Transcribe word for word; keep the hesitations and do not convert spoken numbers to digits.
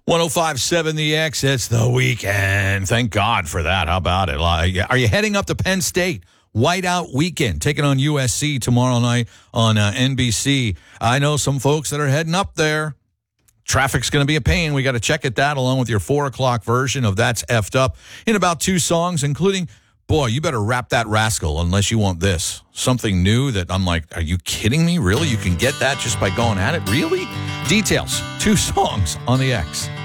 one oh five point seven The X, it's the weekend. Thank God for that. How about it? Are you heading up to Penn State? Whiteout weekend, taking on U S C tomorrow night on uh, N B C. I know some folks that are heading up there. Traffic's going to be a pain. We got to check at that along with your four o'clock version of That's Effed Up in about two songs, including, boy, you better rap that rascal unless you want this. Something new that I'm like, are you kidding me? Really? You can get that just by going at it? Really? Details, two songs on the X.